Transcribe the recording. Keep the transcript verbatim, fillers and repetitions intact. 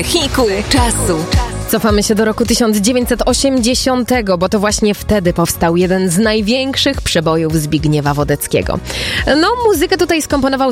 Hiku czasu. Cofamy się do roku tysiąc dziewięćset osiemdziesiątego, bo to właśnie wtedy powstał jeden z największych przebojów Zbigniewa Wodeckiego. No, muzykę tutaj skomponował